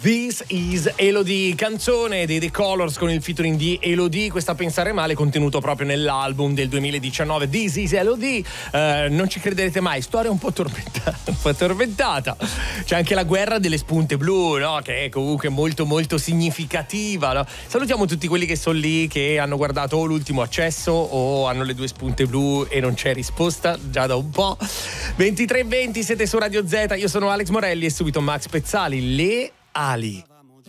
This is Elodie, canzone dei The Colors con il featuring di Elodie. Questa Pensare Male, contenuto proprio nell'album del 2019 This is Elodie. Non ci crederete mai, storia un po' tormentata. C'è anche la guerra delle spunte blu, no? Che è comunque molto molto significativa, no? Salutiamo tutti quelli che sono lì, che hanno guardato o l'ultimo accesso o hanno le 2 spunte blu e non c'è risposta già da un po'. 23:20, siete su Radio Z, io sono Alex Morelli e subito Max Pezzali, Le ali.